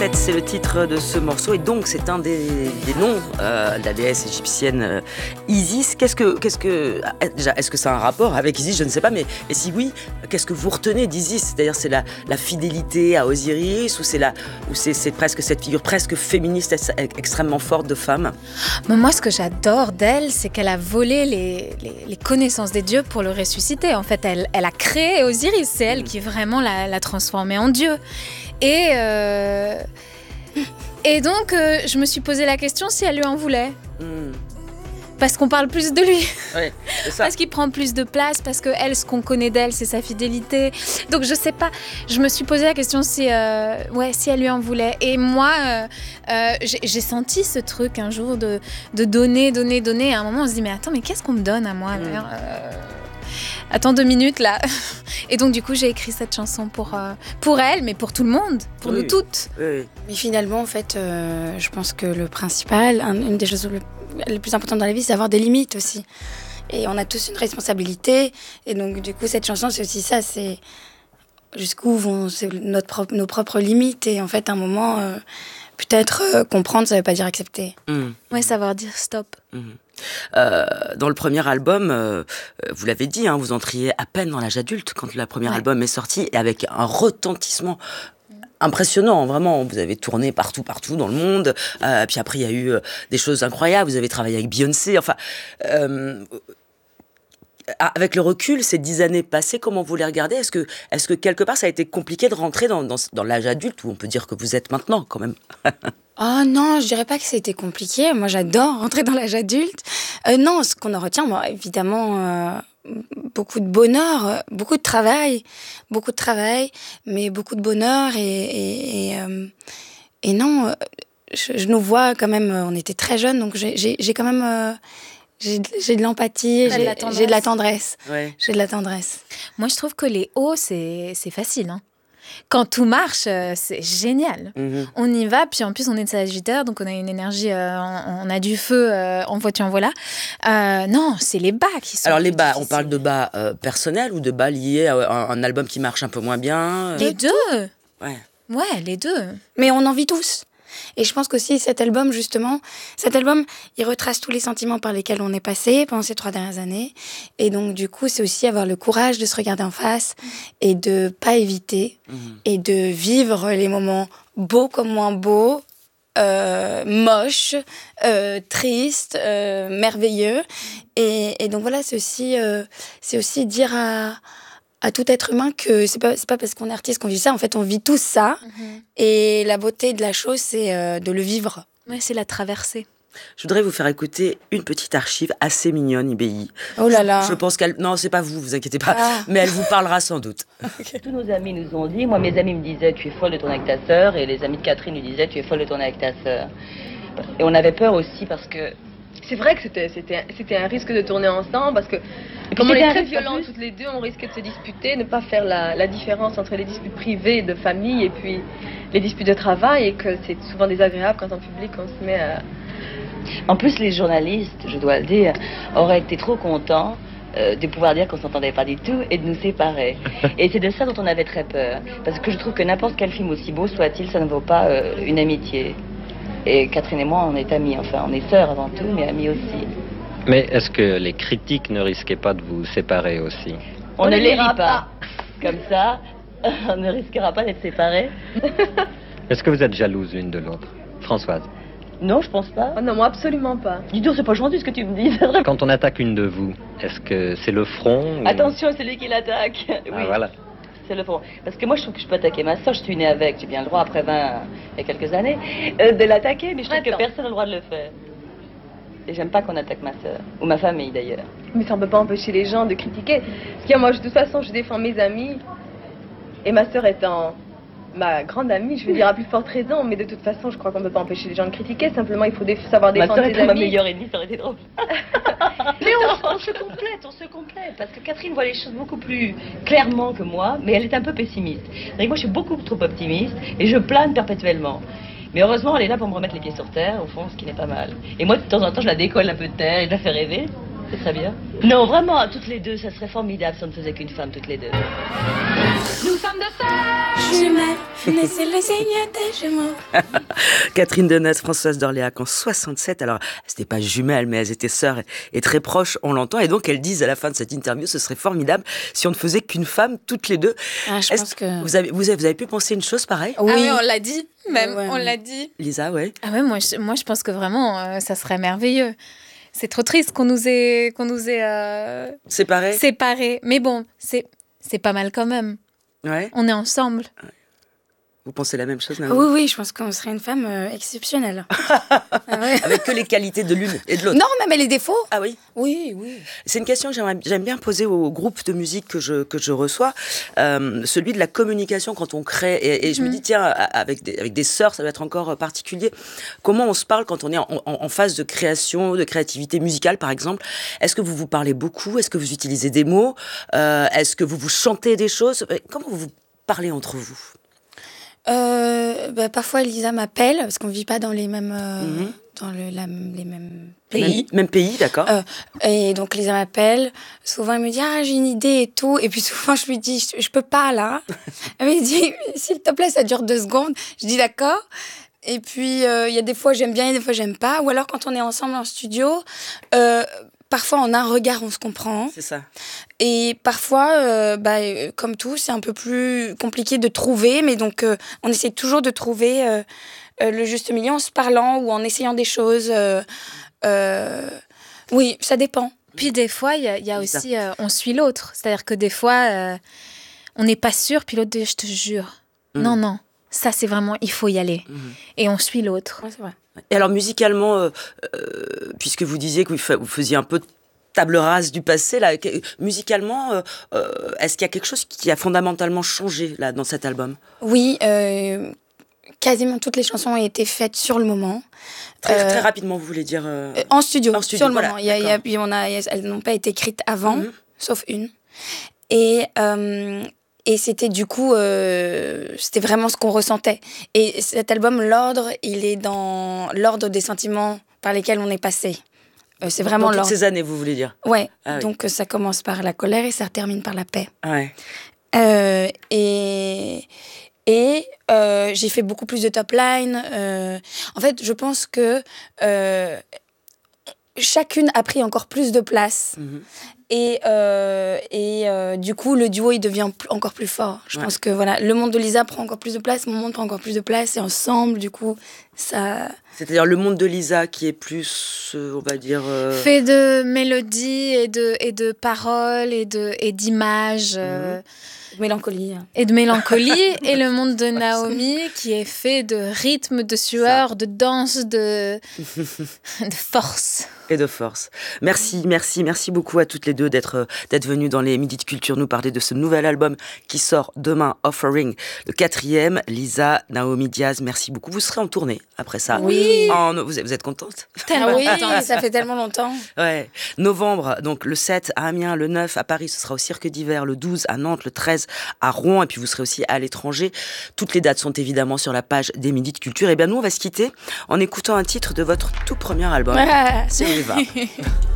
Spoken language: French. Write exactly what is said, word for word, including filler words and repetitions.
C'est le titre de ce morceau et donc c'est un des, des noms euh, de la déesse égyptienne euh, Isis. Qu'est-ce que, qu'est-ce que, déjà, est-ce que ça a un rapport avec Isis? Je ne sais pas, mais et si oui, qu'est-ce que vous retenez d'Isis? C'est-à-dire, c'est la, la fidélité à Osiris ou c'est la, ou c'est, c'est presque cette figure presque féministe extrêmement forte de femme? Mais moi, ce que j'adore d'elle, c'est qu'elle a volé les, les, les connaissances des dieux pour le ressusciter. En fait, elle, elle a créé Osiris. C'est elle mmh. qui vraiment l'a, l'a transformé en dieu. Et, euh, et donc, euh, je me suis posé la question si elle lui en voulait. Mm. Parce qu'on parle plus de lui. Ouais, c'est ça. Parce qu'il prend plus de place, parce qu'elle, ce qu'on connaît d'elle, c'est sa fidélité. Donc, je sais pas. Je me suis posé la question si, euh, ouais, si elle lui en voulait. Et moi, euh, euh, j'ai, j'ai senti ce truc un jour de, de donner, donner, donner. Et à un moment, on se dit, mais attends, mais qu'est-ce qu'on me donne à moi mm. euh, Attends deux minutes là. Et donc du coup j'ai écrit cette chanson pour, euh, pour elle, mais pour tout le monde, pour oui, nous toutes. Oui. Mais finalement en fait, euh, je pense que le principal, un, une des choses les plus importantes dans la vie, c'est d'avoir des limites aussi. Et on a tous une responsabilité. Et donc du coup cette chanson c'est aussi ça, c'est jusqu'où vont c'est notre propre, nos propres limites. Et en fait à un moment, euh, peut-être euh, comprendre, ça veut pas dire accepter. Mmh. Ouais, savoir dire stop. Mmh. Euh, dans le premier album, euh, vous l'avez dit, hein, vous entriez à peine dans l'âge adulte quand le premier ouais. album est sorti, et avec un retentissement impressionnant, vraiment. Vous avez tourné partout, partout dans le monde. Euh, puis après, il y a eu euh, des choses incroyables. Vous avez travaillé avec Beyoncé. Enfin, euh, avec le recul, ces dix années passées, comment vous les regardez? Est-ce que, est-ce que quelque part, ça a été compliqué de rentrer dans, dans, dans l'âge adulte, où on peut dire que vous êtes maintenant, quand même? Oh non, je dirais pas que c'était compliqué. Moi, j'adore rentrer dans l'âge adulte. Euh, non, ce qu'on en retient, moi, évidemment, euh, beaucoup de bonheur, beaucoup de travail, beaucoup de travail, mais beaucoup de bonheur. Et, et, et, euh, et non, je, je nous vois quand même, on était très jeunes, donc j'ai, j'ai, j'ai quand même... Euh, J'ai, j'ai de l'empathie, j'ai de, j'ai de la tendresse. Ouais. J'ai de la tendresse. Moi, je trouve que les hauts, c'est, c'est facile. Hein. Quand tout marche, c'est génial. Mm-hmm. On y va, puis en plus, on est de Sagittaire, donc on a une énergie, euh, on, on a du feu, euh, en vois-tu, en voilà. Euh, non, c'est les bas qui sont. Alors, les bas, difficiles. On parle de bas euh, personnels ou de bas liés à un, un album qui marche un peu moins bien? Les deux. Ouais. Ouais, les deux. Mais on en vit tous. Et je pense qu'aussi cet album, justement, cet album, il retrace tous les sentiments par lesquels on est passé pendant ces trois dernières années. Et donc, du coup, c'est aussi avoir le courage de se regarder en face et de pas éviter mmh. et de vivre les moments beaux comme moins beaux, euh, moches, euh, tristes, euh, merveilleux. Et, et donc, voilà, c'est aussi, euh, c'est aussi dire à... à tout être humain que c'est pas, c'est pas parce qu'on est artiste qu'on vit ça. En fait, on vit tous ça. Mm-hmm. Et la beauté de la chose, c'est euh, de le vivre. Ouais, c'est la traversée. Je voudrais vous faire écouter une petite archive assez mignonne, I B I. Oh là là. Je, je pense qu'elle... Non, c'est pas vous, vous inquiétez pas. Ah. Mais elle vous parlera sans doute. Okay. Tous nos amis nous ont dit... Moi, mes amis me disaient, tu es folle de tourner avec ta sœur. Et les amis de Catherine lui disaient, tu es folle de tourner avec ta sœur. Et on avait peur aussi parce que... C'est vrai que c'était, c'était, c'était un risque de tourner ensemble parce que comme on est très violentes toutes les deux, on risquait de se disputer, ne pas faire la, la différence entre les disputes privées de famille et puis les disputes de travail, et que c'est souvent désagréable quand en public on se met à... En plus, les journalistes, je dois le dire, auraient été trop contents euh, de pouvoir dire qu'on ne s'entendait pas du tout et de nous séparer. Et c'est de ça dont on avait très peur. Parce que je trouve que n'importe quel film, aussi beau soit-il, ça ne vaut pas euh, une amitié. Et Catherine et moi, on est amis, enfin, on est sœurs avant tout, mais amis aussi. Mais est-ce que les critiques ne risquaient pas de vous séparer aussi? On, on ne les lit pas. pas. Comme ça, on ne risquera pas d'être séparés. Est-ce que vous êtes jalouses l'une de l'autre, Françoise? Non, je pense pas. Oh non, moi, absolument pas. Dis donc, c'est pas gentil ce que tu me dis. Quand on attaque une de vous, est-ce que c'est le front ou... Attention, c'est lui qui l'attaque. Ah, oui. Voilà. C'est le fond. Parce que moi, je trouve que je peux attaquer ma soeur. Je suis née avec, j'ai bien le droit, après vingt et quelques années, euh, de l'attaquer, mais je trouve Attends. que personne n'a le droit de le faire. Et j'aime pas qu'on attaque ma soeur, ou ma famille d'ailleurs. Mais ça ne peut pas empêcher les gens de critiquer. Parce que moi, de toute façon, je défends mes amis, et ma soeur étant ma grande amie, je veux dire à plus forte raison, mais de toute façon, je crois qu'on ne peut pas empêcher les gens de critiquer. Simplement, il faut déf- savoir défendre ses amis. Ma soeur est ma meilleure ennemie, ça aurait été drôle. Mais on, on se complète, on se complète, parce que Catherine voit les choses beaucoup plus clairement que moi, mais elle est un peu pessimiste. C'est-à-dire que moi, je suis beaucoup trop optimiste, et je plane perpétuellement. Mais heureusement, elle est là pour me remettre les pieds sur terre, au fond, ce qui n'est pas mal. Et moi, de temps en temps, je la décolle un peu de terre, et je la fais rêver. C'est très bien. Non, vraiment, toutes les deux, ça serait formidable si on ne faisait qu'une femme, toutes les deux. Nous sommes deux sœurs jumelles, c'est le signe des jumeaux. Catherine Deneuve, Françoise d'Orléac en soixante-sept. Alors, elles n'étaient pas jumelles, mais elles étaient sœurs et, et très proches, on l'entend. Et donc, elles disent à la fin de cette interview, ce serait formidable si on ne faisait qu'une femme, toutes les deux. Ah, je pense que... Vous avez, vous, avez, vous avez pu penser une chose pareille? Oui. Ah oui, on l'a dit, même, ouais, on ouais. l'a dit. Lisa, ouais. Ah ouais, moi, je, moi, je pense que vraiment, euh, ça serait merveilleux. C'est trop triste qu'on nous ait, qu'on nous ait euh, séparés. séparés. Mais bon, c'est, c'est pas mal quand même. Ouais. On est ensemble. Vous pensez la même chose, Naomi? Oui, oui, je pense qu'on serait une femme euh, exceptionnelle. Ah ouais. Avec que les qualités de l'une et de l'autre. Non, même les défauts. Ah oui? Oui, oui. C'est une question que j'aimerais, j'aime bien poser aux groupes de musique que je, que je reçois, euh, celui de la communication quand on crée. Et, et je mm. me dis, tiens, avec des, avec des sœurs, ça va être encore particulier. Comment on se parle quand on est en, en, en phase de création, de créativité musicale, par exemple? Est-ce que vous vous parlez beaucoup? Est-ce que vous utilisez des mots? euh, Est-ce que vous vous chantez des choses? Comment vous vous parlez entre vous? Euh, bah, parfois, Lisa m'appelle, parce qu'on ne vit pas dans les mêmes, euh, mm-hmm. dans le, la, les mêmes pays. Même, même pays, d'accord. Euh, et donc, Lisa m'appelle. Souvent, elle me dit « Ah, j'ai une idée et tout. » Et puis, souvent, je lui dis « Je ne peux pas, là. » Elle me dit « S'il te plaît, ça dure deux secondes. » Je dis « D'accord. » Et puis, il euh, y a des fois, j'aime bien et des fois, j'aime pas. Ou alors, quand on est ensemble en studio... Euh, Parfois, en un regard, on se comprend. C'est ça. Et parfois, euh, bah, euh, comme tout, c'est un peu plus compliqué de trouver. Mais donc, euh, on essaie toujours de trouver euh, euh, le juste milieu en se parlant ou en essayant des choses. Euh, euh, oui, ça dépend. Puis des fois, il y a, y a aussi... Euh, on suit l'autre. C'est-à-dire que des fois, euh, on n'est pas sûr. Puis l'autre dit, je te jure. Mmh. Non, non. Ça, c'est vraiment... Il faut y aller. Mmh. Et on suit l'autre. Ouais, c'est vrai. Et alors musicalement, euh, euh, puisque vous disiez que vous faisiez un peu de table rase du passé, là, musicalement, euh, euh, est-ce qu'il y a quelque chose qui a fondamentalement changé là, dans cet album? Oui, euh, quasiment toutes les chansons ont été faites sur le moment. Très, euh, très rapidement, vous voulez dire euh... en, studio, en studio, sur le voilà, moment. Il y a, il y a, puis on a, elles n'ont pas été écrites avant, mm-hmm. sauf une. Et... Euh, Et c'était du coup, euh, c'était vraiment ce qu'on ressentait. Et cet album, l'ordre, il est dans l'ordre des sentiments par lesquels on est passé. Euh, c'est vraiment dans l'ordre. Toutes ces années, vous voulez dire? Ouais. Ah, oui. Donc ça commence par la colère et ça termine par la paix. Ouais. Euh, et et euh, j'ai fait beaucoup plus de top line. Euh, en fait, je pense que euh, chacune a pris encore plus de place. Mm-hmm. Et, euh, et euh, du coup, le duo, il devient p- encore plus fort. Je ouais. pense que voilà, le monde de Lisa prend encore plus de place, mon monde prend encore plus de place. Et ensemble, du coup, ça... C'est-à-dire le monde de Lisa qui est plus, euh, on va dire... Euh... fait de mélodies et de, et de paroles et, de, et d'images. Euh... Mmh. Mélancolie. Et de mélancolie. Et le monde de Naomi qui est fait de rythme, de sueur, ça. de danse, de, de force. Et de force. Merci, merci, merci beaucoup à toutes les deux d'être, d'être venues dans les Midi de Culture nous parler de ce nouvel album qui sort demain, Offering, le quatrième. Lisa, Naomi Diaz, merci beaucoup. Vous serez en tournée après ça. Oui. En, vous, vous êtes contente? Ah oui, ça fait tellement longtemps. Ouais. Novembre, donc le sept à Amiens, le neuf à Paris, ce sera au Cirque d'Hiver, le douze à Nantes, le treize à Rouen, et puis vous serez aussi à l'étranger. Toutes les dates sont évidemment sur la page des Midi de Culture. Et bien nous, on va se quitter en écoutant un titre de votre tout premier album. Ah. C'est Eva.